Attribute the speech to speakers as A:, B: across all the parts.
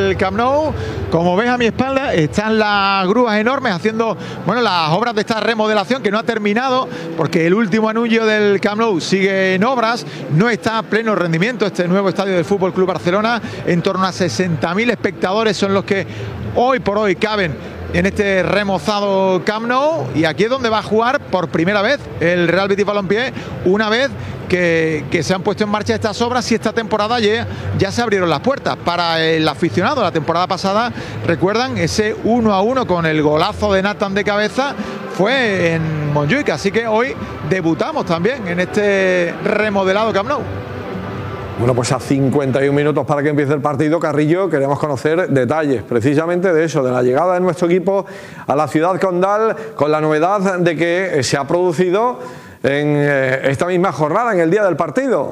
A: del Camp Nou. Como ves a mi espalda están las grúas enormes haciendo, bueno, las obras de esta remodelación que no ha terminado porque el último anuncio del Camp Nou sigue en obras, no está a pleno rendimiento este nuevo estadio del Fútbol Club Barcelona. En torno a 60.000 espectadores son los que hoy por hoy caben en este remozado Camp Nou, y aquí es donde va a jugar por primera vez el Real Betis Balompié, una vez que se han puesto en marcha estas obras, y esta temporada ya se abrieron las puertas para el aficionado. La temporada pasada, recuerdan, ese 1-1 con el golazo de Nathan de cabeza fue en Montjuic, así que hoy debutamos también en este remodelado Camp Nou.
B: Bueno, pues a 51 minutos para que empiece el partido, Carrillo, queremos conocer detalles precisamente de eso, de la llegada de nuestro equipo a la ciudad condal, con la novedad de que se ha producido en esta misma jornada, en el día del partido.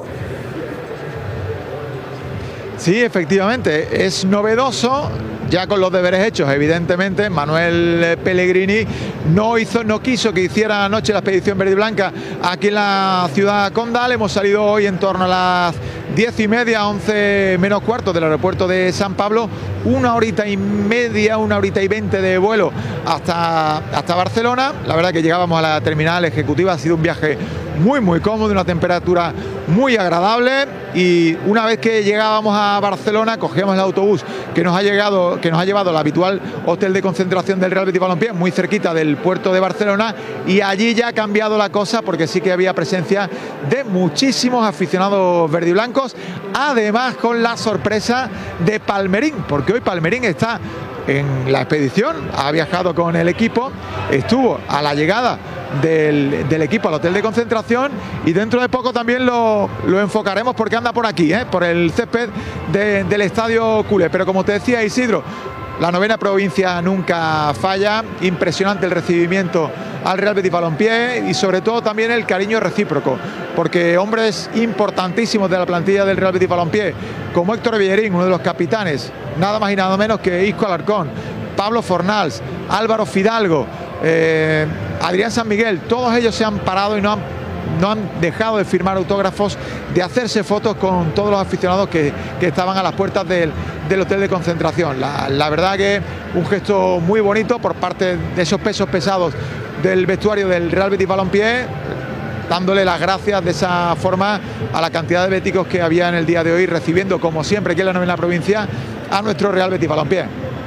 A: Sí, efectivamente, es novedoso. Ya con los deberes hechos, evidentemente, Manuel Pellegrini no quiso que hiciera anoche la expedición verde y blanca aquí en la ciudad condal. Hemos salido hoy en torno a las 10:30, 11 menos cuarto del aeropuerto de San Pablo, 1 horita y media, 1 horita y 20 de vuelo hasta Barcelona. La verdad que llegábamos a la terminal ejecutiva, ha sido un viaje muy cómodo, una temperatura muy agradable, y una vez que llegábamos a Barcelona cogíamos el autobús que nos ha llevado al habitual hotel de concentración del Real Betis Balompié, muy cerquita del puerto de Barcelona, y allí ya ha cambiado la cosa porque sí que había presencia de muchísimos aficionados verdiblancos, además con la sorpresa de Palmerín, porque hoy Palmerín está en la expedición, ha viajado con el equipo, estuvo a la llegada del equipo al hotel de concentración, y dentro de poco también lo enfocaremos porque anda por aquí, por el césped del estadio culé. Pero como te decía, Isidro, la 9ª provincia nunca falla, impresionante el recibimiento al Real Betis Balompié, y sobre todo también el cariño recíproco, porque hombres importantísimos de la plantilla del Real Betis Balompié, como Héctor Bellerín, uno de los capitanes, nada más y nada menos que Isco Alarcón, Pablo Fornals, Álvaro Fidalgo, Adrián San Miguel, todos ellos se han parado y no han dejado de firmar autógrafos, de hacerse fotos con todos los aficionados que estaban a las puertas del hotel de concentración. La verdad que un gesto muy bonito por parte de esos pesos pesados del vestuario del Real Betis Balompié, dándole las gracias de esa forma a la cantidad de béticos que había en el día de hoy, recibiendo como siempre aquí en la 9ª provincia a nuestro Real Betis Balompié.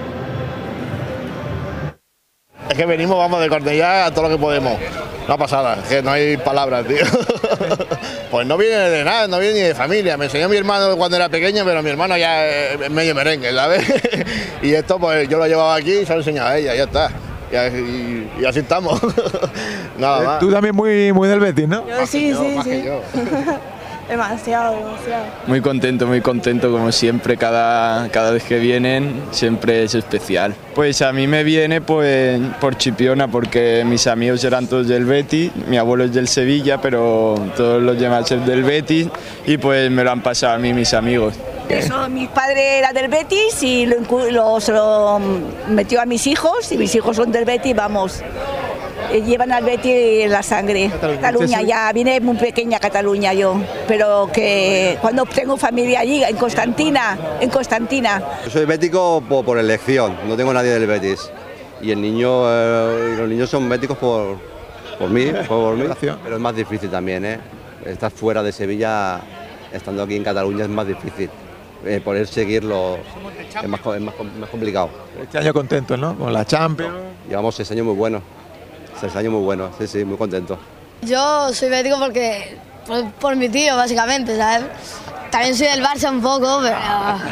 C: Es que venimos, vamos, de Cornellá a todo lo que podemos. Una pasada, es que no hay palabras, tío. Pues no viene de nada, no viene ni de familia. Me enseñó mi hermano cuando era pequeño, pero mi hermano ya es medio merengue, ¿sabes? Y esto, pues yo lo he llevado aquí y se lo he enseñado a ella, ya está. Y así estamos. Nada más.
A: Tú también muy del Betis, ¿no?
D: Yo sí. Demasiado.
E: Muy contento como siempre, cada vez que vienen siempre es especial. Pues a mí me viene pues por Chipiona, porque mis amigos eran todos del Betis, mi abuelo es del Sevilla, pero todos los demás son del Betis, y pues me lo han pasado a mí mis amigos.
D: Eso, mi padre era del Betis y se lo metió a mis hijos, y mis hijos son del Betis, vamos. Llevan al Betis en la sangre. Cataluña, ya vine muy pequeña a Cataluña yo, pero que cuando tengo familia allí, en Constantina.
F: Yo soy bético por elección, no tengo nadie del Betis. Y el niño, los niños son béticos por mí, pero es más difícil también, Estar fuera de Sevilla, estando aquí en Cataluña es más difícil. Poder seguirlo es más complicado.
A: Este año contentos, ¿no? Con la Champions.
F: Llevamos 6 años muy buenos. 6 años muy buenos, sí, muy contento.
G: Yo soy bético porque por mi tío, básicamente, ¿sabes? También soy del Barça un poco, pero...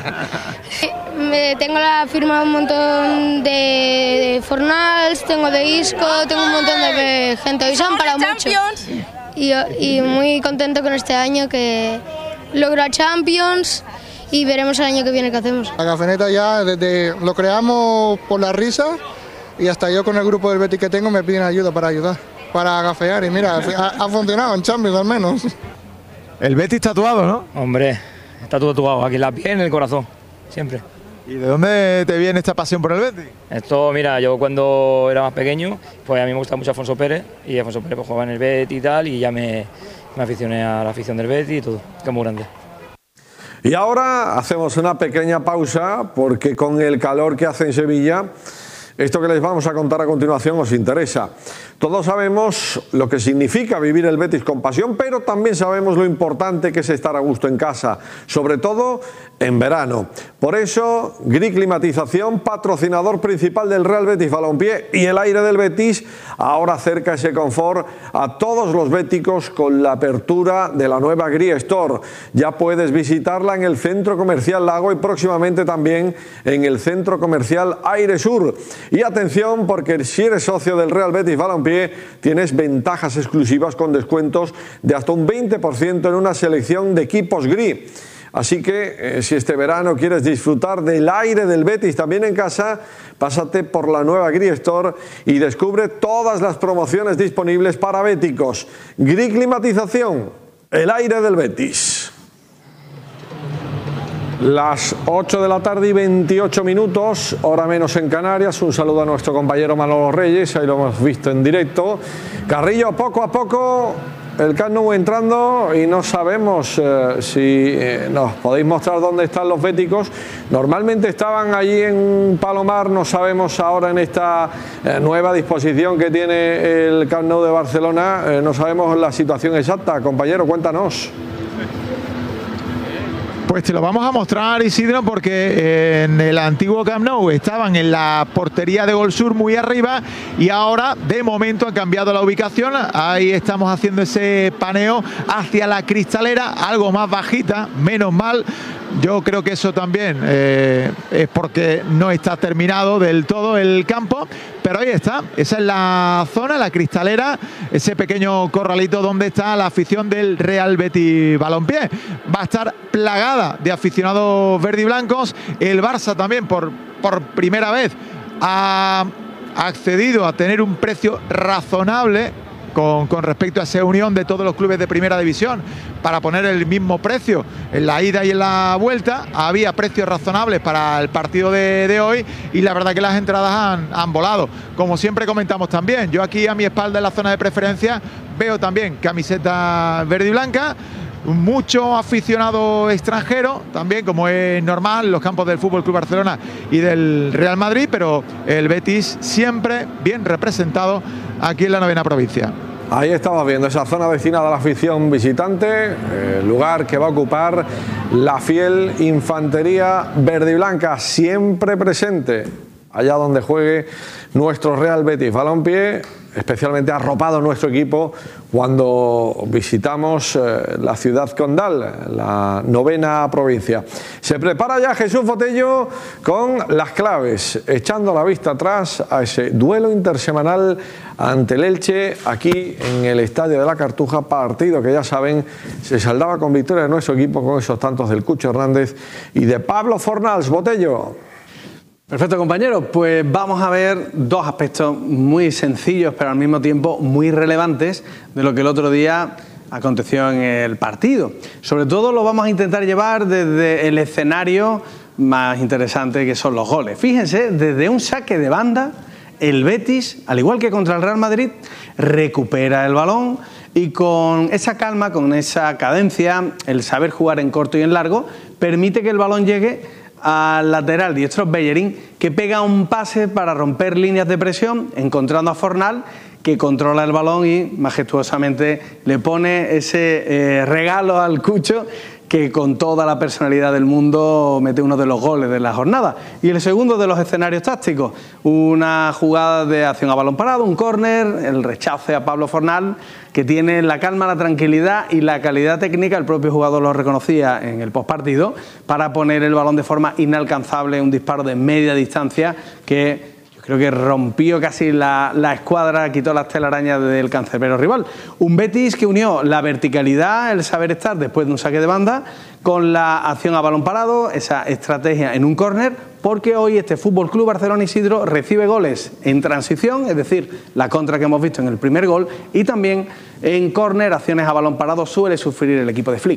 H: Tengo la firma un montón de Fornals, tengo de Isco, tengo un montón de gente. Hoy se han parado mucho. Y muy contento con este año, que logro a Champions, y veremos el año que viene qué hacemos.
I: La Cafeneta ya desde lo creamos por la risa, y hasta yo con el grupo del Betis que tengo me piden ayuda para gafear, y mira, ha funcionado en Champions al menos.
A: El Betis tatuado, ¿no?
J: Hombre, está todo tatuado, aquí en la piel, en el corazón, siempre.
A: ¿Y de dónde te viene esta pasión por el Betis?
J: Esto, mira, yo cuando era más pequeño, pues a mí me gusta mucho Afonso Pérez, y Afonso Pérez pues, jugaba en el Betis y tal, y ya me aficioné a la afición del Betis y todo, que es muy grande.
B: Y ahora hacemos una pequeña pausa porque con el calor que hace en Sevilla, esto que les vamos a contar a continuación os interesa. Todos sabemos lo que significa vivir el Betis con pasión, pero también sabemos lo importante que es estar a gusto en casa, sobre todo en verano. Por eso, GRI Climatización, patrocinador principal del Real Betis Balompié y el aire del Betis, ahora acerca ese confort a todos los béticos con la apertura de la nueva GRI Store. Ya puedes visitarla en el Centro Comercial Lago y próximamente también en el Centro Comercial Aire Sur. Y atención, porque si eres socio del Real Betis Balompié, tienes ventajas exclusivas con descuentos de hasta un 20% en una selección de equipos GRI. Así que si este verano quieres disfrutar del aire del Betis también en casa, pásate por la nueva GRI Store y descubre todas las promociones disponibles para béticos. GRI Climatización, el aire del Betis. Las 8 de la tarde y 28 minutos, hora menos en Canarias. Un saludo a nuestro compañero Manolo Reyes, ahí lo hemos visto en directo. Carrillo, poco a poco el Camp Nou entrando y no sabemos si nos podéis mostrar dónde están los béticos. Normalmente estaban allí en Palomar, no sabemos ahora en esta nueva disposición que tiene el Camp Nou de Barcelona, no sabemos la situación exacta. Compañero, cuéntanos.
A: Pues te lo vamos a mostrar, Isidro, porque en el antiguo Camp Nou estaban en la portería de Gol Sur muy arriba y ahora de momento han cambiado la ubicación. Ahí estamos haciendo ese paneo hacia la cristalera, algo más bajita, menos mal. Yo creo que eso también es porque no está terminado del todo el campo, pero ahí está, esa es la zona, la cristalera, ese pequeño corralito donde está la afición del Real Betis Balompié. Va a estar plagada de aficionados verde y blancos. El Barça también por primera vez ha accedido a tener un precio razonable con respecto a esa unión de todos los clubes de primera división para poner el mismo precio en la ida y en la vuelta. Había precios razonables para el partido de hoy y la verdad que las entradas han volado. Como siempre comentamos también, yo aquí a mi espalda en la zona de preferencia veo también camiseta verde y blanca, mucho aficionado extranjero también, como es normal, los campos del Fútbol Club Barcelona y del Real Madrid, pero el Betis siempre bien representado aquí en la 9ª provincia.
B: Ahí estamos viendo esa zona destinada a la afición visitante, lugar que va a ocupar la fiel infantería verde y blanca, siempre presente allá donde juegue nuestro Real Betis Balompié, especialmente arropado nuestro equipo cuando visitamos la ciudad condal, la 9ª provincia. Se prepara ya Jesús Botello con las claves, echando la vista atrás a ese duelo intersemanal ante el Elche, aquí en el Estadio de la Cartuja, partido que ya saben se saldaba con victoria de nuestro equipo con esos tantos del Cucho Hernández y de Pablo Fornals. Botello.
K: Perfecto, compañero, pues vamos a ver dos aspectos muy sencillos pero al mismo tiempo muy relevantes de lo que el otro día aconteció en el partido. Sobre todo lo vamos a intentar llevar desde el escenario más interesante, que son los goles. Fíjense, desde un saque de banda, el Betis, al igual que contra el Real Madrid, recupera el balón y con esa calma, con esa cadencia, el saber jugar en corto y en largo, permite que el balón llegue al lateral diestro Bellerín, que pega un pase para romper líneas de presión, encontrando a Fornal, que controla el balón y majestuosamente le pone ese regalo al Cucho, que con toda la personalidad del mundo mete uno de los goles de la jornada. Y el segundo de los escenarios tácticos, una jugada de acción a balón parado, un córner, el rechace a Pablo Fornal, que tiene la calma, la tranquilidad y la calidad técnica, el propio jugador lo reconocía en el postpartido, para poner el balón de forma inalcanzable, un disparo de media distancia que creo que rompió casi la escuadra, quitó las telarañas del cancerbero rival. Un Betis que unió la verticalidad, el saber estar después de un saque de banda, con la acción a balón parado, esa estrategia en un córner, porque hoy este Fútbol Club Barcelona, Isidro, recibe goles en transición, es decir, la contra que hemos visto en el primer gol, y también en córner, acciones a balón parado, suele sufrir el equipo de Flick.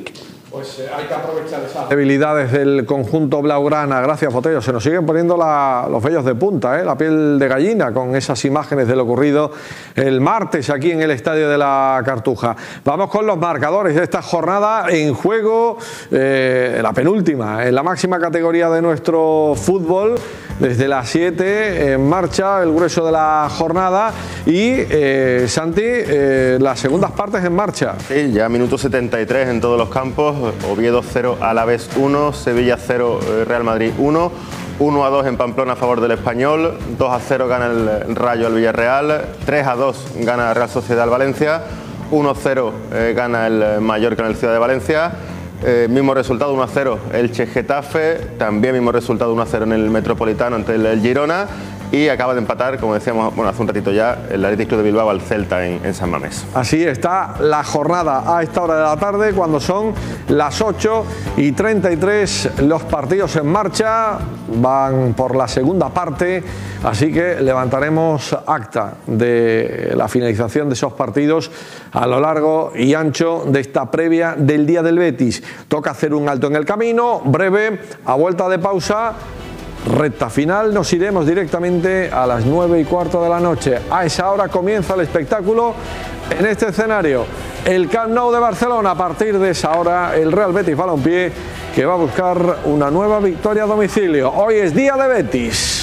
B: Pues hay que aprovechar esas debilidades del conjunto blaugrana. Gracias, Botello. Se nos siguen poniendo los vellos de punta, la piel de gallina con esas imágenes de lo ocurrido el martes aquí en el Estadio de la Cartuja. Vamos con los marcadores de esta jornada en juego, la penúltima, en la máxima categoría de nuestro fútbol. Desde las 7 en marcha el grueso de la jornada y Santi, las segundas partes en marcha.
L: Sí, ya minuto 73 en todos los campos. Oviedo 0, Alavés 1, Sevilla 0, Real Madrid 1, 1-2 en Pamplona a favor del Español, 2-0 gana el Rayo al Villarreal, 3-2 gana Real Sociedad al Valencia, 1-0 gana el Mallorca en el Ciudad de Valencia. Mismo resultado 1-0 Elche Getafe, también mismo resultado 1-0 en el Metropolitano ante el Girona y acaba de empatar, como decíamos hace un ratito ya, el Athletic Club de Bilbao al Celta en San Mamés.
B: Así está la jornada a esta hora de la tarde, cuando son las 8:33, los partidos en marcha, van por la segunda parte, así que levantaremos acta de la finalización de esos partidos a lo largo y ancho de esta previa del día del Betis. Toca hacer un alto en el camino, breve, a vuelta de pausa. Recta final, nos iremos directamente a las 9:15 de la noche. A esa hora comienza el espectáculo en este escenario, el Camp Nou de Barcelona. A partir de esa hora, el Real Betis Balompié, que va a buscar una nueva victoria a domicilio. Hoy es día de Betis.